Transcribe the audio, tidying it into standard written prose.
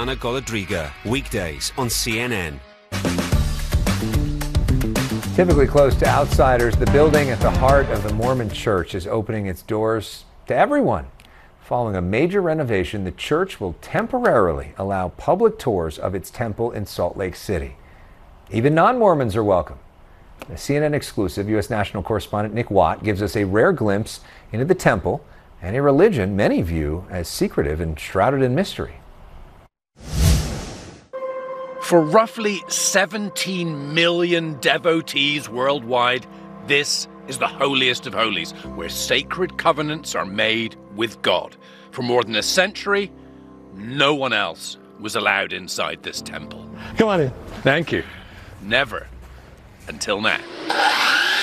Ana Golodriga, weekdays on CNN. Typically close to outsiders, the building at the heart of the Mormon Church is opening its doors to everyone. Following a major renovation, the church will temporarily allow public tours of its temple in Salt Lake City. Even non-Mormons are welcome. The CNN exclusive U.S. national correspondent Nick Watt gives us a rare glimpse into the temple and a religion many view as secretive and shrouded in mystery. For roughly 17 million devotees worldwide, this is the holiest of holies, where sacred covenants are made with God. For more than a century, no one else was allowed inside this temple. Come on in. Thank you. Never until now.